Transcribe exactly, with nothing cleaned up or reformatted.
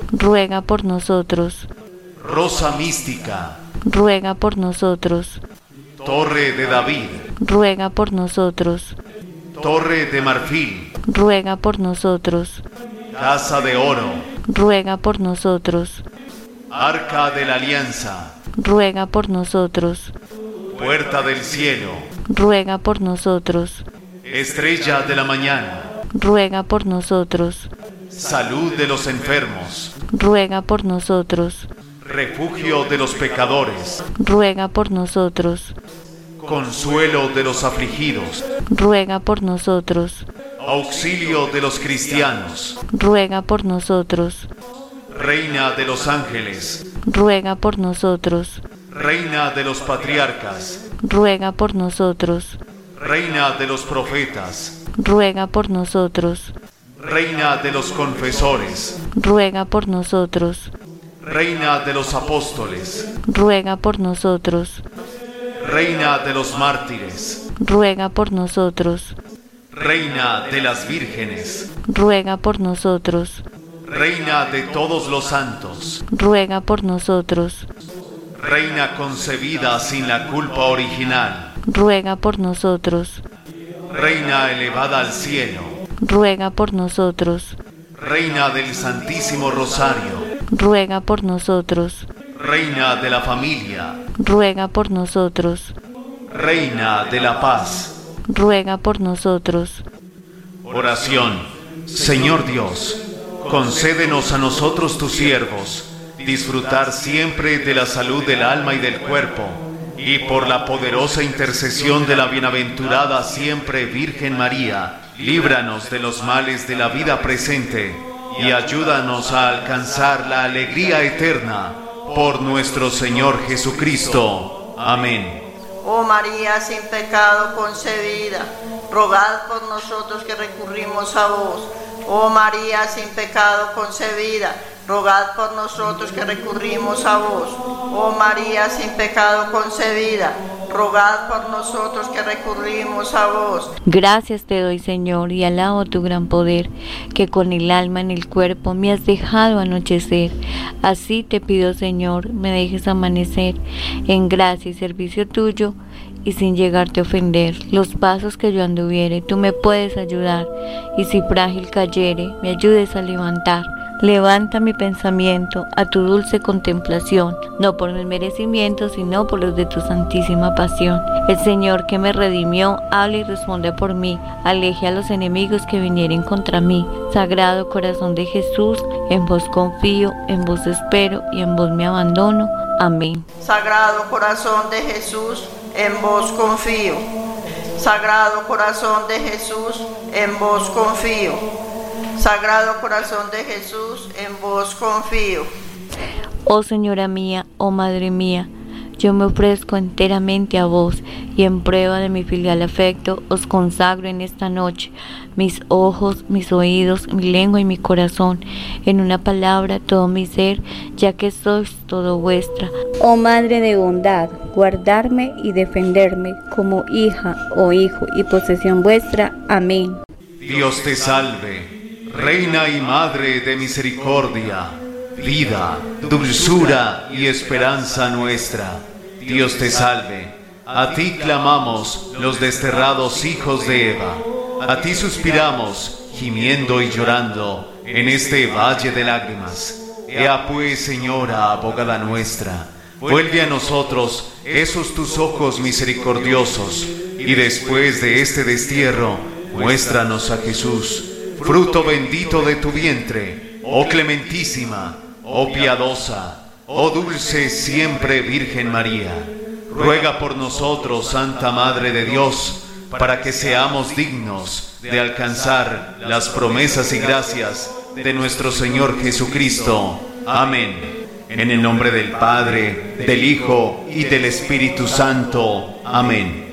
ruega por nosotros. Rosa mística, ruega por nosotros. Torre de David, ruega por nosotros. Torre de marfil, ruega por nosotros. Casa de oro, ruega por nosotros. Arca de la Alianza, ruega por nosotros. Puerta del cielo, ruega por nosotros. Estrella de la mañana, ruega por nosotros. Salud de los enfermos, ruega por nosotros. Refugio de los pecadores, ruega por nosotros. Consuelo de los afligidos, ruega por nosotros. Auxilio de los cristianos, ruega por nosotros. Reina de los ángeles, ruega por nosotros. Reina de los patriarcas, ruega por nosotros. Reina de los profetas, ruega por nosotros. Reina de los confesores, ruega por nosotros. Reina de los apóstoles, ruega por nosotros. Reina de los mártires, ruega por nosotros. Reina de las vírgenes, ruega por nosotros. Reina de todos los santos, ruega por nosotros. Reina concebida sin la culpa original, ruega por nosotros. Reina elevada al cielo, ruega por nosotros. Reina del Santísimo Rosario, ruega por nosotros. Reina de la familia, ruega por nosotros. Reina de la paz, ruega por nosotros. Oración. Señor Dios, concédenos a nosotros tus siervos disfrutar siempre de la salud del alma y del cuerpo, y por la poderosa intercesión de la bienaventurada siempre Virgen María, líbranos de los males de la vida presente y ayúdanos a alcanzar la alegría eterna por nuestro Señor Jesucristo. Amén. Oh María sin pecado concebida, rogad por nosotros que recurrimos a vos. Oh María sin pecado concebida, rogad por nosotros que recurrimos a vos. Oh María sin pecado concebida, rogad por nosotros que recurrimos a vos. Gracias te doy, Señor, y alabo tu gran poder, que con el alma en el cuerpo me has dejado anochecer. Así te pido, Señor, me dejes amanecer en gracia y servicio tuyo, y sin llegarte a ofender. Los pasos que yo anduviere, tú me puedes ayudar, y si frágil cayere, me ayudes a levantar. Levanta mi pensamiento a tu dulce contemplación, no por mis merecimientos, sino por los de tu santísima pasión. El Señor que me redimió, habla y responde por mí, aleje a los enemigos que vinieren contra mí. Sagrado corazón de Jesús, en vos confío, en vos espero y en vos me abandono. Amén. Sagrado corazón de Jesús, en vos confío. Sagrado corazón de Jesús, en vos confío. Sagrado corazón de Jesús, en vos confío. Oh Señora mía, oh Madre mía, yo me ofrezco enteramente a vos, y en prueba de mi filial afecto os consagro en esta noche mis ojos, mis oídos, mi lengua y mi corazón, en una palabra todo mi ser, ya que sois todo vuestra. Oh Madre de bondad, guardarme y defenderme como hija o hijo y posesión vuestra. Amén. Dios te salve, Reina y Madre de misericordia, vida, dulzura y esperanza nuestra. Dios te salve. A ti clamamos los desterrados hijos de Eva. A ti suspiramos, gimiendo y llorando, en este valle de lágrimas. Ea pues, Señora, abogada nuestra, vuelve a nosotros esos tus ojos misericordiosos, y después de este destierro, muéstranos a Jesús, fruto bendito de tu vientre, oh clementísima, oh piadosa, oh dulce siempre Virgen María. Ruega por nosotros, Santa Madre de Dios, para que seamos dignos de alcanzar las promesas y gracias de nuestro Señor Jesucristo. Amén. En el nombre del Padre, del Hijo y del Espíritu Santo. Amén.